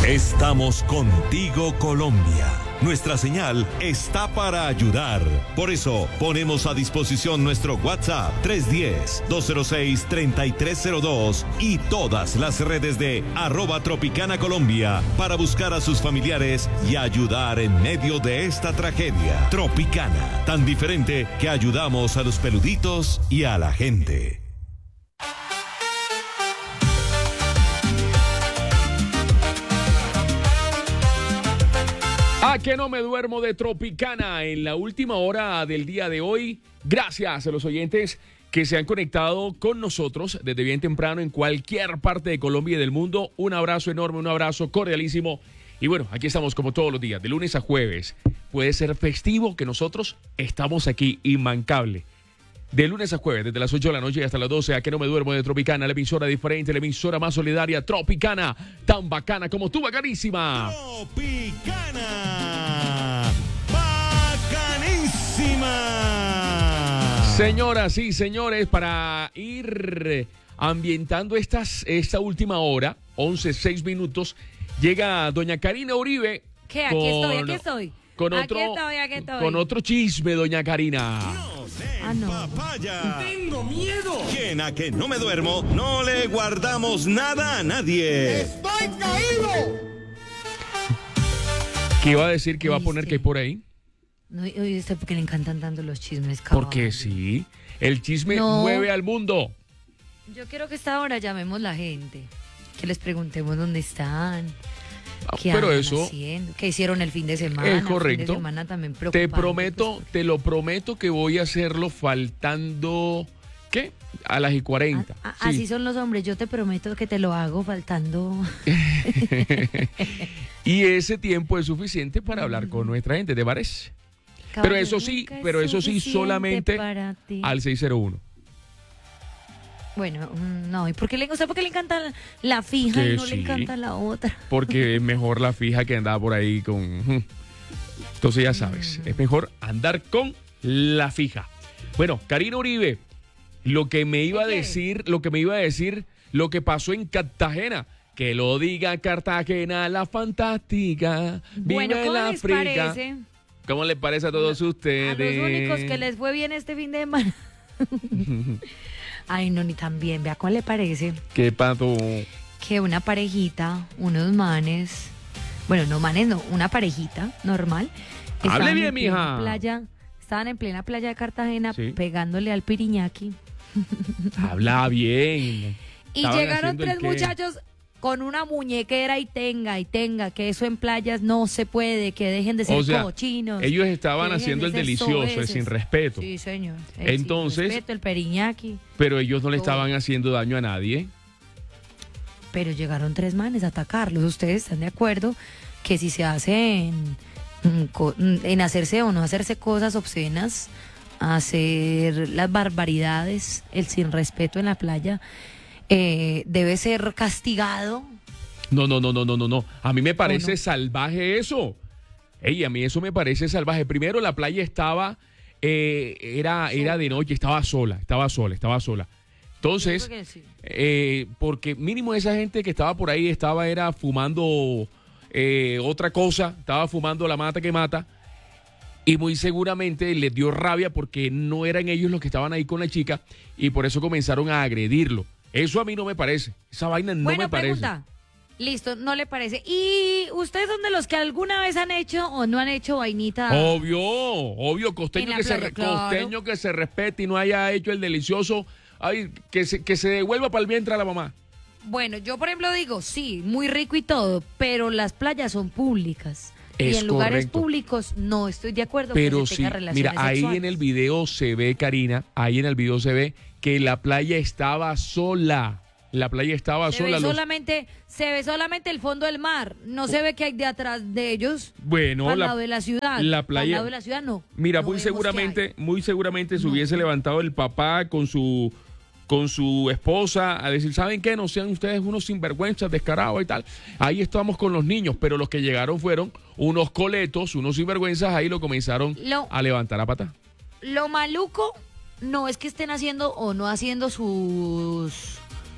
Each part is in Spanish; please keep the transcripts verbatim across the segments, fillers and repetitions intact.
Estamos contigo, Colombia. Nuestra señal está para ayudar. Por eso, ponemos a disposición nuestro WhatsApp tres uno cero, dos cero seis, tres tres cero dos y todas las redes de arroba Tropicana Colombia para buscar a sus familiares y ayudar en medio de esta tragedia. Tropicana, tan diferente que ayudamos a los peluditos y a la gente. A que no me duermo de Tropicana en la última hora del día de hoy. Gracias a los oyentes que se han conectado con nosotros desde bien temprano en cualquier parte de Colombia y del mundo. Un abrazo enorme, un abrazo cordialísimo. Y bueno, aquí estamos como todos los días, de lunes a jueves. Puede ser festivo que nosotros estamos aquí, inmancable. De lunes a jueves, desde las ocho de la noche hasta las doce, a que no me duermo de Tropicana, la emisora diferente, la emisora más solidaria, Tropicana, tan bacana como tú, bacanísima. Tropicana, bacanísima. Señoras y señores, para ir ambientando estas, esta última hora, once, seis minutos, llega doña Karina Uribe. ¿Qué? Aquí con, estoy, aquí estoy. Con aquí otro, estoy, aquí estoy. Con otro chisme, doña Karina. No sé, Ah, no. papaya. ¡Tengo miedo! Quien a que no me duermo, no le guardamos nada a nadie. ¡Estoy caído! ¿Qué iba a decir que iba a poner Sí. que hay por ahí? No, oye, ¿usted por qué le encantan tanto los chismes, cabrón? Porque sí, el chisme No. mueve al mundo. Yo quiero que a esta hora llamemos la gente, que les preguntemos dónde están, Ah, qué pero andan eso haciendo, qué hicieron el fin de semana. es El fin correcto. de semana también Te preocupante, prometo, pues, te lo prometo que voy a hacerlo faltando, ¿qué? A las y cuarenta. a- a- Sí. Así son los hombres, yo te prometo que te lo hago faltando. Y ese tiempo es suficiente para hablar con nuestra gente, ¿te parece? Pero eso sí, Nunca es pero eso sí suficiente solamente para ti. al seis cero uno. Bueno, mm, no, ¿y por qué le, usted por qué le encanta la, la fija Que y no sí. le encanta la otra? Porque es mejor la fija que andar por ahí con... Entonces ya sabes, es mejor andar con la fija. Bueno, Karina Uribe, lo que me iba a ¿Qué? decir, lo que me iba a decir, lo que pasó en Cartagena. Que lo diga Cartagena, la fantástica. Bueno, Vive ¿cómo la les África. parece? ¿Cómo les parece a todos A ustedes? los únicos que les fue bien este fin de semana. Ay, no, ni tan bien. Vea, ¿cuál le parece? ¿Qué pato? Que una parejita, unos manes, bueno, no manes, no, una parejita normal. Hable estaban bien, en plena mija. Playa, estaban en plena playa de Cartagena Sí. pegándole al piriñaki. Habla bien. Y Estaban llegaron haciendo el tres qué. muchachos con una muñequera y tenga, y tenga, que eso en playas no se puede, que dejen de ser O sea, cochinos. ellos estaban que dejen haciendo de el ser delicioso, el soeces. sin respeto. Sí, señor. El Entonces- sin respeto, el periñaki. Pero ellos no le Todo. estaban haciendo daño a nadie. Pero llegaron tres manes a atacarlos. ¿Ustedes están de acuerdo que si se hacen mm, co- mm, en hacerse o no hacerse cosas obscenas, hacer las barbaridades, el sin respeto en la playa, eh, debe ser castigado? No, no, no, no, no, no, no. A mí me parece no? salvaje eso. Ey, a mí eso me parece salvaje. Primero, la playa estaba, eh, era, era de noche, estaba sola, estaba sola, estaba sola. Entonces, Yo creo que sí. eh, porque mínimo esa gente que estaba por ahí estaba era fumando eh, otra cosa, estaba fumando la mata que mata. Y muy seguramente les dio rabia porque no eran ellos los que estaban ahí con la chica y por eso comenzaron a agredirlo. Eso a mí no me parece. Esa vaina no bueno, me parece. pregunta. Listo, no le parece. ¿Y ustedes son de los que alguna vez han hecho o no han hecho vainita? Obvio, obvio, En costeño la que, se, playa, re- claro. costeño que se respete y no haya hecho el delicioso, ay, que, se, que se devuelva para el vientre a la mamá. Bueno, yo por ejemplo digo, sí, muy rico y todo, pero las playas son públicas. Es y en lugares correcto. públicos no estoy de acuerdo Pero que se sí, tenga relaciones mira, ahí sexuales. en el video se ve, Karina, ahí en el video se ve que la playa estaba sola. La playa estaba se sola. ve los- solamente se ve solamente el fondo del mar, no se ve que hay de atrás de ellos. Bueno, al la- lado de la ciudad. la Al playa- lado de la ciudad no. Mira, No muy vemos qué seguramente, hay. muy seguramente se No. hubiese levantado el papá con su con su esposa a decir, ¿saben qué? No sean ustedes unos sinvergüenzas, descarados y tal. Ahí estamos con los niños, pero los que llegaron fueron unos coletos, unos sinvergüenzas, ahí lo comenzaron Lo- a levantar a pata. Lo maluco no es que estén haciendo o no haciendo sus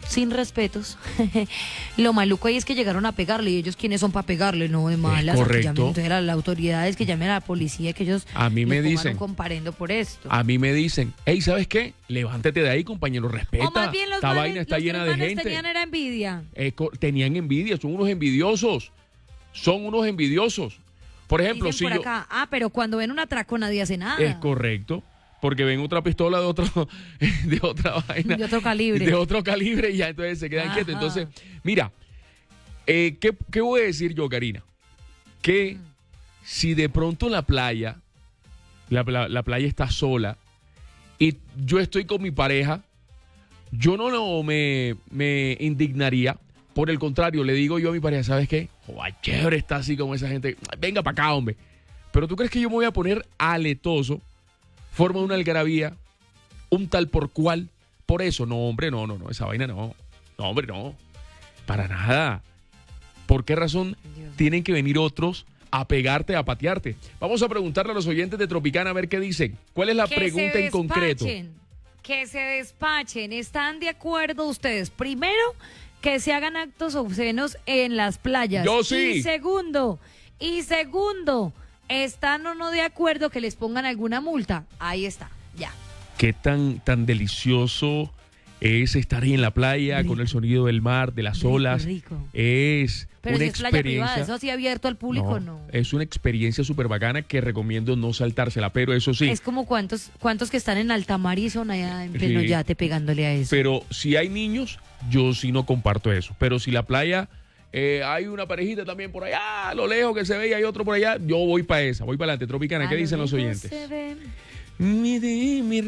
sin respetos. Lo maluco ahí es que llegaron a pegarle, y ellos quiénes son para pegarle, no de malas. correcto. Que llamen, entonces las autoridades que llamen a la policía, que ellos A mí me le pongan dicen- un comparendo por esto. A mí me dicen, hey, ¿sabes qué? Levántate de ahí, compañero, respeta. O más bien los Esta manes- vaina está los que llena los de manes gente. tenían era envidia. Eh, co- tenían envidia, son unos envidiosos. Son unos envidiosos. Por ejemplo, Dicen si por yo... acá, ah, pero cuando ven un atraco nadie hace nada. Es correcto. Porque ven otra pistola de otro, de otra vaina. De otro calibre. De otro calibre y ya entonces se quedan Ajá. quietos. Entonces, mira, eh, ¿qué, ¿qué voy a decir yo, Karina? Que si de pronto la playa, la, la- la playa está sola y yo estoy con mi pareja, yo no, no me, me indignaría. Por el contrario, le digo yo a mi pareja, ¿sabes qué? Joder, chévere está así como esa gente. Venga para acá, hombre. Pero ¿tú crees que yo me voy a poner aletoso? Forma una algarabía, un tal por cual. Por eso, no, hombre, no, no, no, esa vaina no. No, hombre, no. Para nada. ¿Por qué razón Dios. tienen que venir otros a pegarte, a patearte? Vamos a preguntarle a los oyentes de Tropicana a ver qué dicen. ¿Cuál es la Que pregunta se en concreto? despachen, Que se despachen. ¿Están de acuerdo ustedes? Primero, que se hagan actos obscenos en las playas. Yo sí. Y segundo, y segundo, ¿están o no de acuerdo que les pongan alguna multa? Ahí está, ya. ¿Qué tan, tan delicioso es estar ahí en la playa Rico. con el sonido del mar, de las Rico, olas? rico. Es Pero una si es playa privada, experiencia. eso así abierto al público, no. Es una experiencia súper bacana que recomiendo no saltársela, pero eso sí. Es como cuántos, cuántos que están en alta mar y son allá en pleno Sí. yate pegándole a eso. Pero si hay niños, yo sí no comparto eso. Pero si la playa, eh, hay una parejita también por allá, a lo lejos que se ve y hay otro por allá, yo voy para esa, voy para adelante. Tropicana, A ¿qué lo dicen los lejos oyentes? se ve Mi- mi- mi-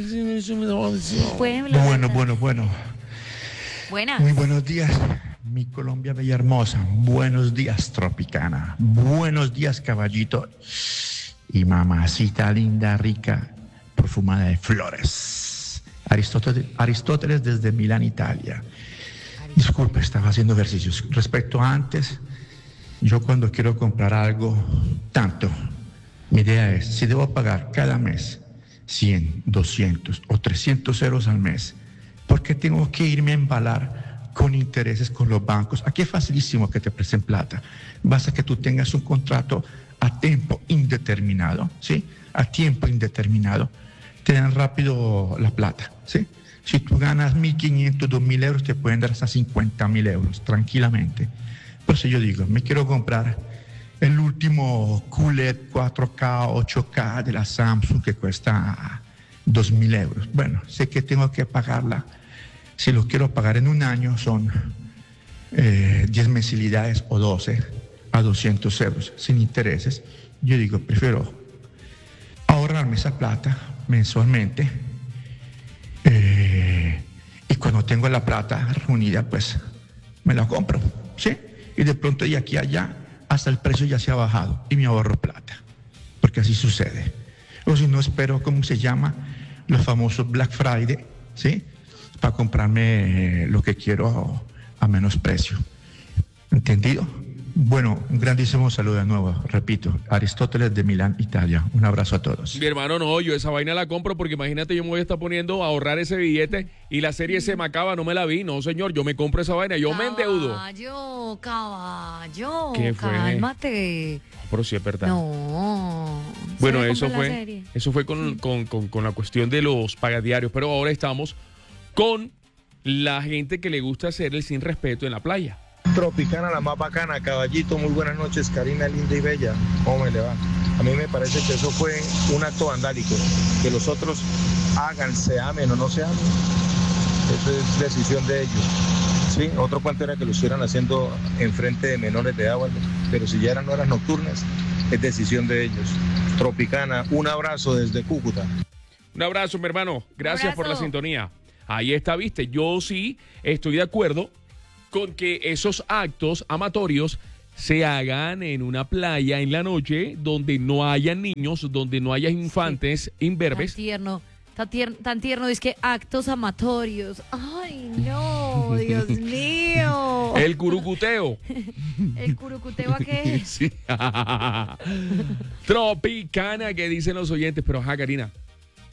pueblo. Bueno, bueno, bueno. Buenas. Muy buenos días, mi Colombia bella hermosa. Buenos días, Tropicana. Buenos días, caballito. Y mamacita linda, rica, perfumada de flores. Aristóteles, Aristóteles desde Milán, Italia. Disculpe, estaba haciendo ejercicios. Respecto a antes, yo cuando quiero comprar algo, tanto, mi idea es, si debo pagar cada mes cien, doscientos o trescientos euros al mes, ¿por qué tengo que irme a embalar con intereses con los bancos? Aquí es facilísimo que te presten plata. Basta que tú tengas un contrato a tiempo indeterminado, ¿sí? A tiempo indeterminado. Te dan rápido la plata, ¿sí? Si tú ganas mil quinientos, dos mil euros, te pueden dar hasta cincuenta mil euros, tranquilamente. Por eso yo digo, me quiero comprar el último Q L E D cuatro K, ocho K de la Samsung que cuesta dos mil euros. Bueno, sé que tengo que pagarla. Si lo quiero pagar en un año son eh, diez mensualidades o doce a doscientos euros sin intereses. Yo digo, prefiero ahorrarme esa plata mensualmente eh, y cuando tengo la plata reunida, pues me la compro, ¿sí? Y de pronto de aquí a allá hasta el precio ya se ha bajado y me ahorro plata, porque así sucede. O si no, espero, ¿cómo se llama? Los famosos Black Friday, ¿sí? Para comprarme eh, lo que quiero a menos precio. ¿Entendido? Bueno, un grandísimo saludo de nuevo, repito, Aristóteles de Milán, Italia. Un abrazo a todos. Mi hermano, no, yo esa vaina la compro porque imagínate, yo me voy a estar poniendo a ahorrar ese billete y la serie se me acaba, no me la vi. No, señor, yo me compro esa vaina, yo me endeudo. Caballo, caballo, ¿Qué fue? cálmate. Pero sí es verdad. No. Bueno, ¿se eso compra la fue, serie? eso fue con, con, con, con la cuestión de los pagadiarios, pero ahora estamos con la gente que le gusta hacer el sin respeto en la playa. Tropicana, la más bacana, caballito, muy buenas noches, Karina, linda y bella, ¿cómo me le va? A mí me parece que eso fue un acto vandálico, que los otros hagan, se amen o no se amen, eso es decisión de ellos, ¿sí? Otro cuento era que lo estuvieran haciendo en frente de menores de edad, pero si ya eran horas nocturnas, es decisión de ellos. Tropicana, un abrazo desde Cúcuta. Un abrazo, mi hermano, gracias por la abrazo. sintonía. Ahí está, viste, yo sí estoy de acuerdo con que esos actos amatorios se hagan en una playa en la noche donde no haya niños, donde no haya infantes Tan imberbes. tierno, tan tierno, tan tierno, es que actos amatorios. Ay, no, Dios mío. El curucuteo. ¿El curucuteo a qué? Sí. Tropicana, que dicen los oyentes. Pero ajá, Karina,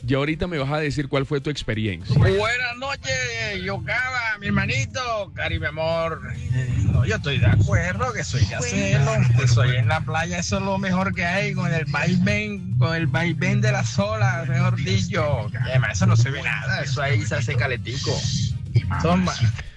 Ya ahorita me vas a decir cuál fue tu experiencia. Buenas noches, Yocaba, mi hermanito, Cari, mi amor. No, yo estoy de acuerdo que eso hay que hacerlo. Eso ahí en la playa, eso es lo mejor que hay, con el vaivén, con el vaivén de las olas, mejor dicho. Además, eso no se ve nada, eso ahí se hace caletico. Toma.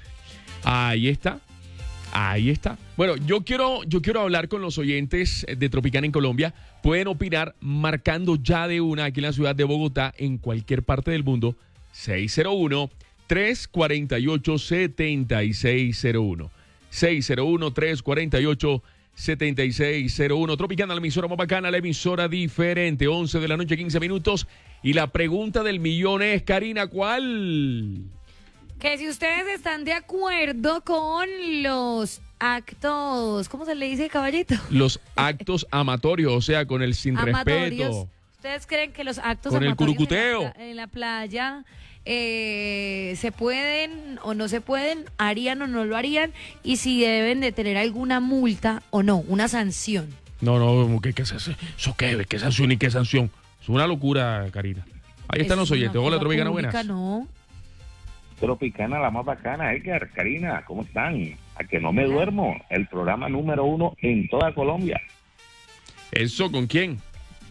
Ahí está. Ahí está. Bueno, yo quiero, yo quiero hablar con los oyentes de Tropicana en Colombia. Pueden opinar marcando ya de una aquí en la ciudad de Bogotá, en cualquier parte del mundo, seis cero uno, tres cuatro ocho, siete seis cero uno. seis cero uno, tres cuatro ocho, siete seis cero uno. Tropicana, la emisora más bacana, la emisora diferente. once de la noche, quince minutos. Y la pregunta del millón es, Karina, ¿cuál? Que si ustedes están de acuerdo con los actos, ¿cómo se le dice, caballito? Los actos amatorios, o sea, con el sin Amatorios. respeto. ¿Ustedes creen que los actos Con el amatorios curucuteo. en la, pla- en la playa eh, se pueden o no se pueden, harían o no lo harían, y si deben de tener alguna multa o no, una sanción? No, no, ¿qué, qué es eso? ¿Eso qué? ¿Qué sanción y qué sanción? Es una locura, Karina. Ahí están Es los oyentes. una Hola, cosa Tropicana, pública, buenas. No. Tropicana, la más bacana, Edgar, Karina, ¿cómo están? A que no me duermo, el programa número uno en toda Colombia. ¿Eso con quién?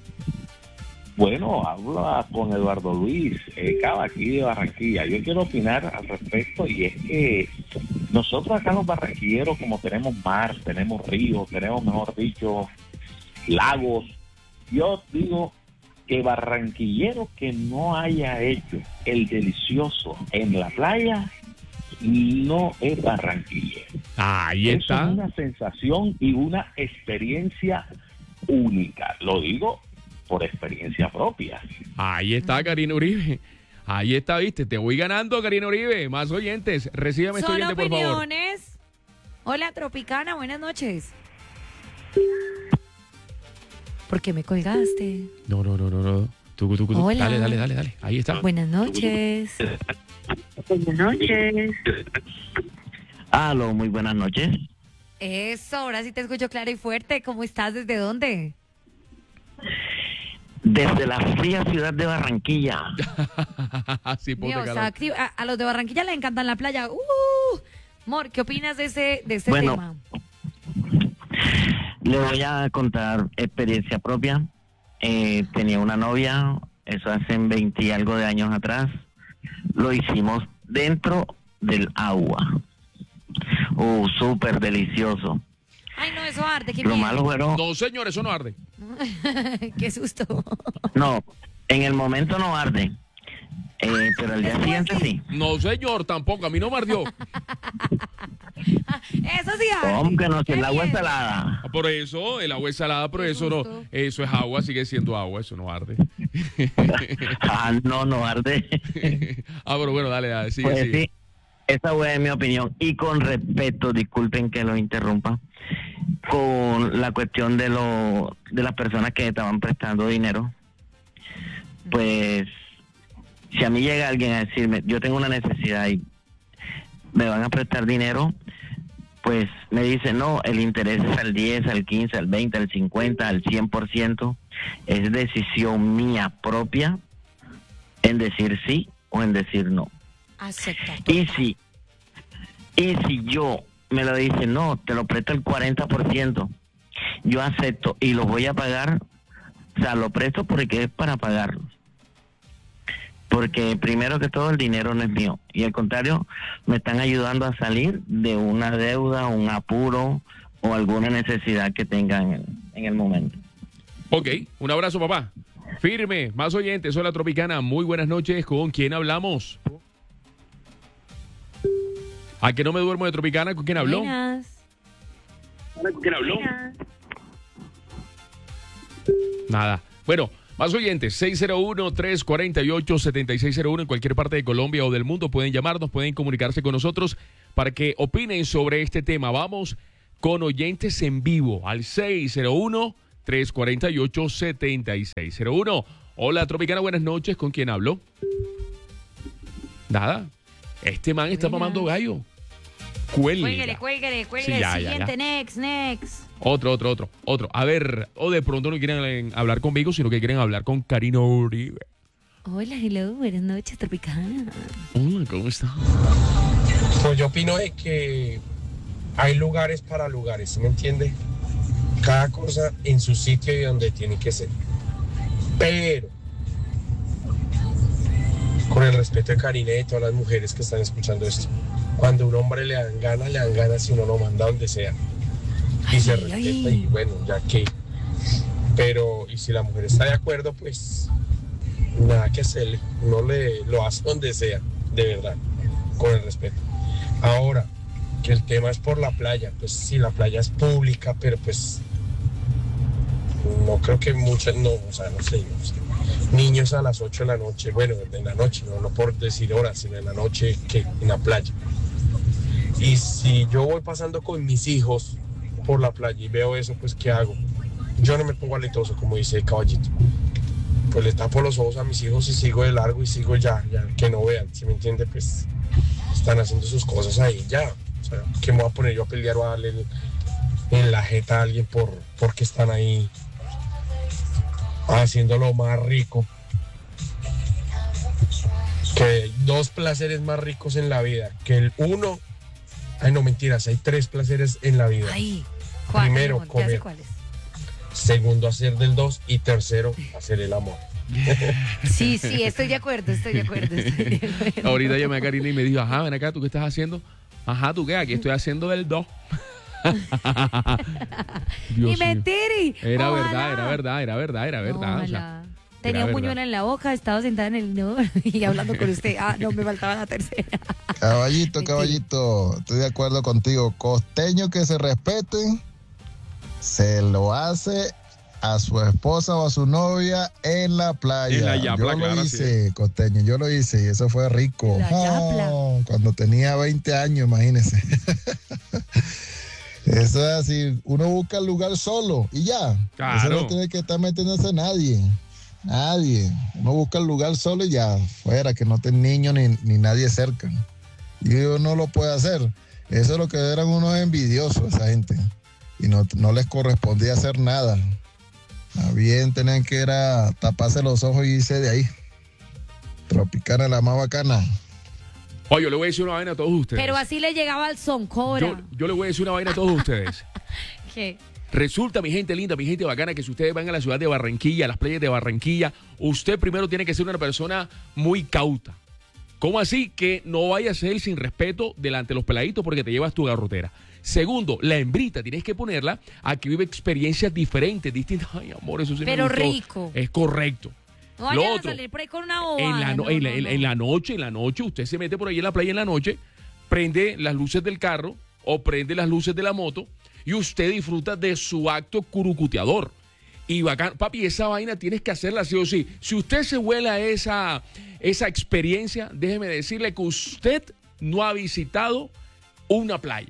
Bueno, habla con Eduardo Luis eh, Cava, aquí de Barranquilla. Yo quiero opinar al respecto, y es que nosotros acá los barranquilleros, como tenemos mar, tenemos ríos, tenemos, mejor dicho, lagos, yo digo que barranquillero que no haya hecho el delicioso en la playa no es barranquillero. Ahí Eso está. es una sensación y una experiencia única. Lo digo por experiencia propia. Ahí está, Karina Uribe. Ahí está, viste. Te voy ganando, Karina Uribe. Más oyentes. Recíbame este Son oyente, por favor. opiniones. Hola, Tropicana, buenas noches. ¿Por qué me colgaste? No, no, no, no, no. Tucu, tucu, tucu. Hola. Dale, dale, dale, dale. Ahí está. Buenas noches. Buenas noches. Aló, muy buenas noches. Eso, ahora sí te escucho clara y fuerte. ¿Cómo estás? ¿Desde dónde? Desde la fría ciudad de Barranquilla. Sí, ponte Dios, calor. activo. A, a los de Barranquilla les encanta la playa. Uh, Mor, ¿qué opinas de ese, de este Bueno, tema? Le voy a contar experiencia propia. Eh, tenía una novia, eso hace veinte y algo de años atrás. Lo hicimos dentro del agua. Uh, súper delicioso. Ay, no, eso arde. Qué Lo miedo. malo fueron... No, señor, eso no arde. Qué susto. No, en el momento no arde. Eh, pero al día siguiente sí. No, señor, tampoco. A mí no me ardió. Eso sí arde. ¿Cómo que no? Si Qué el agua es miedo. salada. Por eso, el agua es salada, pero Qué eso no. susto. Eso es agua, sigue siendo agua, eso no arde. Ah, no, no arde. Ah, pero bueno, dale, dale, sigue, Pues sigue. sí, esa fue mi opinión. Y con respeto, disculpen que lo interrumpa, con la cuestión de lo de las personas que estaban prestando dinero, pues si a mí llega alguien a decirme, yo tengo una necesidad y me van a prestar dinero, pues me dice, no, el interés es al diez, al quince, al veinte, al cincuenta, al cien por ciento, es decisión mía propia en decir sí o en decir no. Acepta. Y si, y si yo me lo dice, no, te lo presto el cuarenta por ciento, yo acepto y lo voy a pagar, o sea, lo presto porque es para pagarlo. Porque primero que todo el dinero no es mío, y al contrario, me están ayudando a salir de una deuda, un apuro o alguna necesidad que tengan en, en el momento. Ok, un abrazo, papá. Firme, más oyentes. Hola, Tropicana. Muy buenas noches. ¿Con quién hablamos? ¿A que no me duermo de Tropicana? ¿Con quién habló? Buenas. ¿Con quién habló? Nada. Bueno, más oyentes. seis cero uno, tres cuatro ocho, siete seis cero uno. En cualquier parte de Colombia o del mundo pueden llamarnos, pueden comunicarse con nosotros para que opinen sobre este tema. Vamos con oyentes en vivo al seis cero uno, tres cuatro ocho, siete seis cero uno. Hola, Tropicana, buenas noches. ¿Con quién hablo? Nada. Este man está Buenas. mamando gallo. Cuelga. Cuélguele, cuélguele, cuélguele. Sí, ya, ya, Siguiente, ya. next, next. Otro, otro, otro, otro. A ver, o de pronto no quieren hablar conmigo, sino que quieren hablar con Karina Uribe. Hola, hello, buenas noches, Tropicana. Hola, ¿cómo está? Pues yo opino de que hay lugares para lugares, ¿sí me entiende? Cada cosa en su sitio y donde tiene que ser. Pero, con el respeto de Karina y de todas las mujeres que están escuchando esto, cuando a un hombre le dan ganas, le dan ganas si uno lo manda donde sea. Y se respeta y bueno, ya que. Pero, y si la mujer está de acuerdo, pues nada que hacerle. Uno le lo hace donde sea, de verdad, con el respeto. Ahora, que el tema es por la playa, pues sí, la playa es pública, pero pues no creo que muchas, no, o sea, no sé, no sé. Niños a las ocho de la noche, bueno, en la noche, no, no por decir horas, sino en la noche que en la playa. Y si yo voy pasando con mis hijos por la playa y veo eso, pues ¿qué hago? Yo no me pongo aletoso, como dice el Caballito. Pues le tapo los ojos a mis hijos y sigo de largo y sigo ya, ya que no vean, ¿sí me entiende? Pues están haciendo sus cosas ahí, ya. O sea, ¿qué me voy a poner yo a pelear o a darle el, en la jeta a alguien por porque están ahí haciéndolo más rico? Que hay dos placeres más ricos en la vida, que el uno, ay no mentiras, hay tres placeres en la vida. Ay, ¿cuál, primero amor? comer, segundo hacer del dos y tercero hacer el amor. Sí, sí, estoy de acuerdo, estoy de acuerdo, estoy de acuerdo. Ahorita llamé a Karina y me dijo, ajá, ven acá, ¿tú qué estás haciendo? Ajá, ¿tú qué? Aquí estoy haciendo del dos. Y mentiri. Era Ojalá. verdad, era verdad, era verdad, era verdad. O sea, tenía un buñuelo en la boca, estaba sentada en el no y hablando con usted. Ah, no, me faltaba la tercera. Caballito, caballito, estoy de acuerdo contigo. Costeño que se respete, se lo hace a su esposa o a su novia en la playa. En la yapla, yo lo claro, hice, sí. Costeño, yo lo hice y eso fue rico. La yapla. Oh, cuando tenía veinte años, imagínese. Eso es así, uno busca el lugar solo y ya. Claro. Eso no tiene que estar metiéndose nadie. Nadie. Uno busca el lugar solo y ya, fuera, que no esté niño ni, ni nadie cerca. Y uno lo puede hacer. Eso es lo que eran unos envidiosos, esa gente. Y no, no les correspondía hacer nada. Más bien tenían que era taparse los ojos y irse de ahí. Tropicana, la más bacana. Oye, yo le voy a decir una vaina a todos ustedes. Pero así le llegaba al son, cobra. Yo, yo le voy a decir una vaina a todos ustedes. ¿Qué? Resulta, mi gente linda, mi gente bacana, que si ustedes van a la ciudad de Barranquilla, a las playas de Barranquilla, usted primero tiene que ser una persona muy cauta. ¿Cómo así? Que no vaya a ser sin respeto delante de los peladitos porque te llevas tu garrotera. Segundo, la hembrita tienes que ponerla a que vive experiencias diferentes, distintas. Ay, amor, eso sí Pero me gustó. rico. Es correcto. No vayan Lo a otro, salir por ahí con una bobada. en la, no- no, en, la, no, en- no. en la noche, en la noche, usted se mete por ahí en la playa en la noche, prende las luces del carro o prende las luces de la moto y usted disfruta de su acto curucuteador. Y bacán, papi, esa vaina tienes que hacerla sí o sí. Si usted se vuela esa, esa experiencia, déjeme decirle que usted no ha visitado una playa.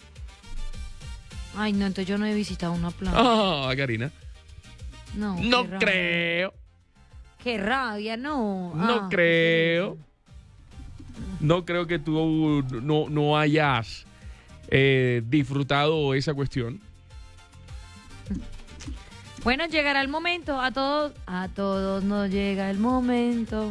Ay, no, entonces yo no he visitado una playa. Ah, Karina. No, No qué rabia. creo, Qué rabia, no. no Ah, creo. No creo que tú no, no hayas eh, disfrutado esa cuestión. Bueno, llegará el momento. A todos, a todos nos llega el momento.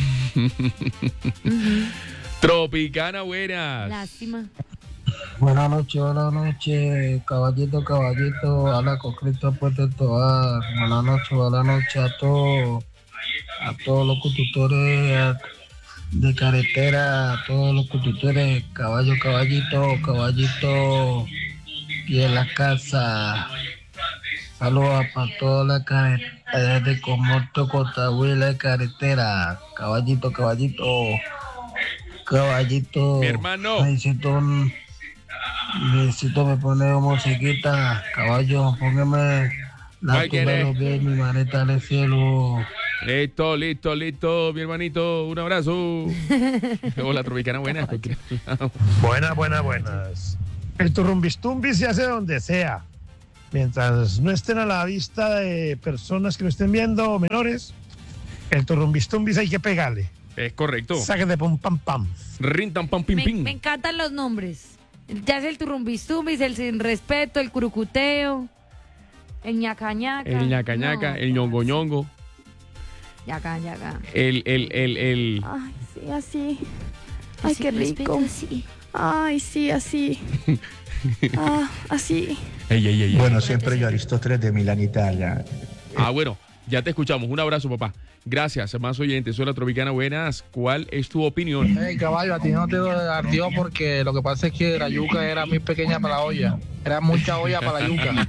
Tropicana, buenas. Lástima. Buenas noches, buenas noches, caballito, caballito, habla con Cristo Puerto Tobar. Buenas noches, buenas noches a todos, a todos los conductores a- de carretera, a todos los conductores, caballo, caballito, caballito, y en la casa. Saludos para toda la carretera de Comorto, Cotahuila de carretera, caballito, caballito, caballito. Mi hermano. Necesito un... Necesito me poner musiquita, caballo, póngame la ¿Cuál tumba de quieres? los pies, mi maneta en el cielo. Listo, listo, listo, mi hermanito. Un abrazo. Hola, Tropicana, buenas. Buenas, buenas, buenas. El turrumbistumbi se hace donde sea. Mientras no estén a la vista de personas que lo estén viendo, menores, el turrumbistumbis hay que pegarle. Es correcto. Saque de pum pam pam. Rintan pam pim Me, pim. me encantan los nombres. Ya es el turrumbistumbis, el sin respeto, el curucuteo, el ñacañaca. El ñacañaca, No. el ñongo ñongo. Ya acá, ya acá. El, el, el, el... Ay, sí, así. Ay, Así, qué respeto, rico. así. Ay, sí, así. Ah, así. Ey, ey, ey, ey. Bueno, siempre yo Aristóteles de Milán, Italia. Ah, bueno, ya te escuchamos. Un abrazo, papá. Gracias, más oyentes. Soy la Tropicana. Buenas. ¿Cuál es tu opinión? Hey, caballo, a ti no te ardió porque lo que pasa es que la yuca era muy pequeña para la olla. Era mucha olla para la yuca.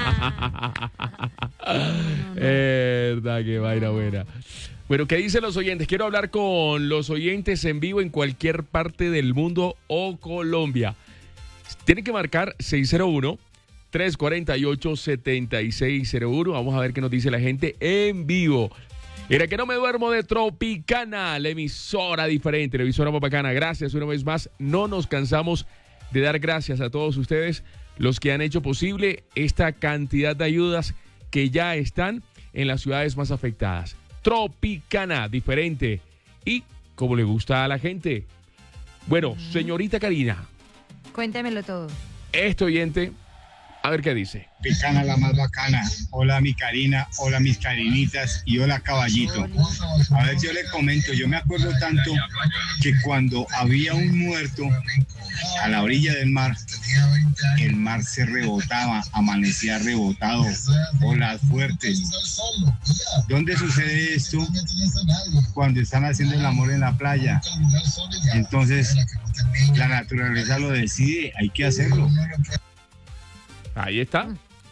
Verdad, qué vaina buena. Bueno, ¿qué dicen los oyentes? Quiero hablar con los oyentes en vivo en cualquier parte del mundo o Colombia. Tienen que marcar seis cero uno, tres cuatro ocho, siete seis cero uno. Vamos a ver qué nos dice la gente en vivo. Era que no me duermo de Tropicana, la emisora diferente, la emisora más bacana. Gracias una vez más. No nos cansamos de dar gracias a todos ustedes, los que han hecho posible esta cantidad de ayudas que ya están en las ciudades más afectadas. Tropicana, diferente y como le gusta a la gente. Bueno, señorita Karina, Cuéntemelo todo. este oyente, a ver qué dice. Tropicana, la más bacana. Hola mi Karina, hola mis Karinitas y hola Caballito. A ver, yo le comento, yo me acuerdo tanto que cuando había un muerto a la orilla del mar, el mar se rebotaba, amanecía rebotado, olas fuertes. ¿Dónde sucede esto? Cuando están haciendo el amor en la playa. Entonces, la naturaleza lo decide, hay que hacerlo. Ahí está.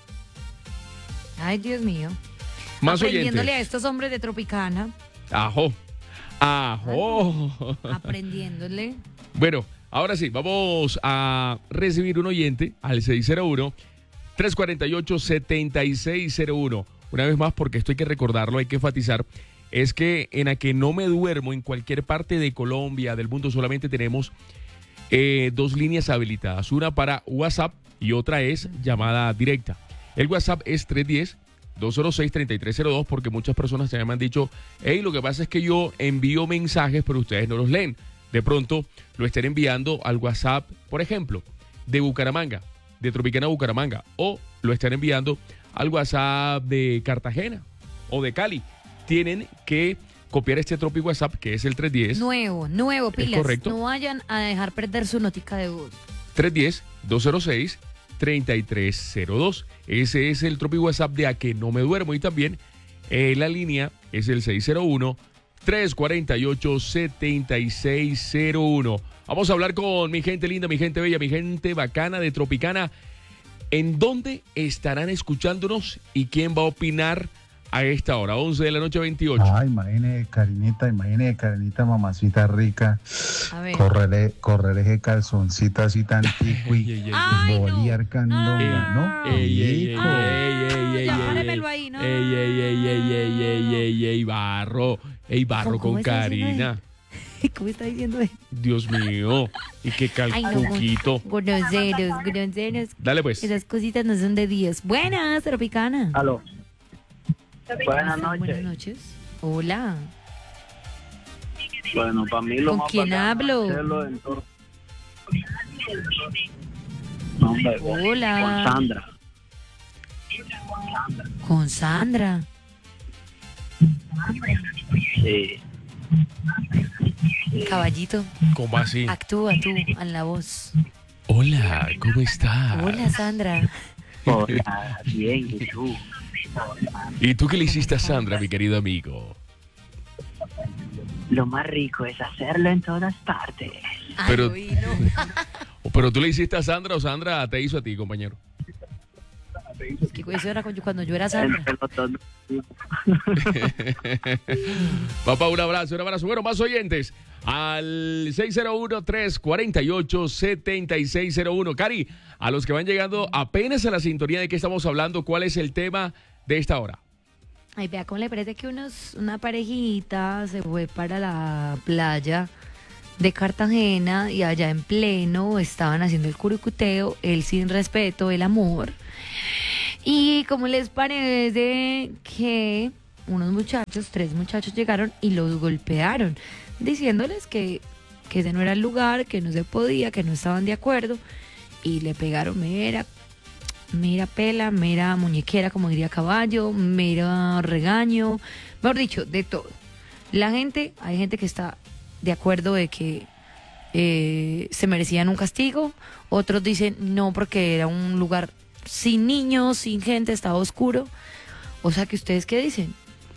Ay, Dios mío. Más Aprendiéndole oyentes. a estos hombres de Tropicana. Ajo. Ajo. Aprendiéndole. Bueno, ahora sí, vamos a recibir un oyente al seis cero uno, tres cuatro ocho, siete seis cero uno. Una vez más, porque esto hay que recordarlo, hay que enfatizar, es que en A Que No Me Duermo, en cualquier parte de Colombia, del mundo, solamente tenemos eh, dos líneas habilitadas. Una para WhatsApp y otra es llamada directa. El WhatsApp es tres uno cero, dos cero seis, tres tres cero dos, porque muchas personas también me han dicho, hey, lo que pasa es que yo envío mensajes, pero ustedes no los leen. De pronto lo estén enviando al WhatsApp, por ejemplo, de Bucaramanga, de Tropicana Bucaramanga, o lo están enviando al WhatsApp de Cartagena o de Cali. Tienen que copiar este Tropi WhatsApp, que es el tres uno cero, Nuevo, nuevo, pilas. correcto. No vayan a dejar perder su notica de voz. tres uno cero, dos cero seis, tres tres cero dos. Ese es el Tropi WhatsApp de A Que No Me Duermo. Y también eh, la línea es el seis cero uno, tres cuatro ocho, siete seis cero uno. Vamos a hablar con mi gente linda, mi gente bella, mi gente bacana de Tropicana. ¿En dónde estarán escuchándonos y quién va a opinar a esta hora? once de la noche, veintiocho. Ah, imagine, Karinita, imagine, Karinita, mamacita rica. A ver. Correré, correré ese calzoncito así tan tico y bolear candonga, ¿no? Ey, ey, ey, Rico. ey, ey, ey, Ya, ey, párenmelo ey. ahí, ¿no? Ey, ey, ey, ey, ey, ey, ey, ey, barro. Ey, barro ¿Cómo- cómo con está diciendo Karina. ¿Cómo está diciendo él? Dios mío. Y qué Ay, no. calcuquito. Groseros, groseros. Dale, pues. Esas cositas no son de Dios. Buenas, Tropicana. Aló. Buenas noches. Buenas noches. Hola. Bueno, para mí lo ¿Con más quién bacano hablo? es hacerlo en torno- No, hombre, con- Hola. Con Sandra. Con Sandra. Sí. Caballito, ¿Cómo así? actúa tú en la voz. Hola, ¿cómo estás? Hola, Sandra. Hola, bien, ¿y tú? ¿Y tú qué le hiciste a Sandra, mi querido amigo? Lo más rico es hacerlo en todas partes. Pero, pero tú le hiciste a Sandra o Sandra te hizo a ti, compañero. Es que eso era cuando cuando yo era Sandra. Papá, un abrazo, un abrazo. Bueno, más oyentes. Al seis cero uno, tres cuatro ocho, siete seis cero uno. Cari, a los que van llegando apenas a la sintonía de qué estamos hablando, ¿cuál es el tema de esta hora? Ay, vea cómo le parece que unos, una parejita se fue para la playa de Cartagena y allá en pleno estaban haciendo el curucuteo, el sin respeto, el amor. Y cómo les parece que unos muchachos, tres muchachos llegaron y los golpearon, diciéndoles que, que ese no era el lugar, que no se podía, que no estaban de acuerdo, y le pegaron, mira, mera pela, mera muñequera, como diría Caballo, mera regaño, mejor dicho, de todo. La gente, hay gente que está de acuerdo de que eh, se merecían un castigo, otros dicen no porque era un lugar sin niños, sin gente, estaba oscuro. O sea, que ustedes qué dicen,